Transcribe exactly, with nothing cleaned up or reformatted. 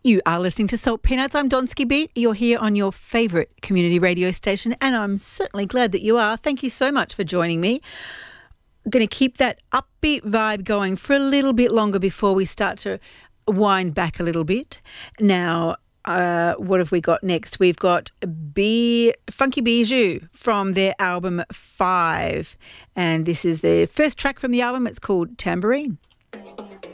You are listening to Salt Peanuts. I'm Donsky Beat. You're here on your favourite community radio station, and I'm certainly glad that you are. Thank you so much for joining me. I'm going to keep that upbeat vibe going for a little bit longer before we start to wind back a little bit. Now, uh, what have we got next? We've got B- Funky Bijou from their album Five, and this is the first track from the album. It's called Tambourine.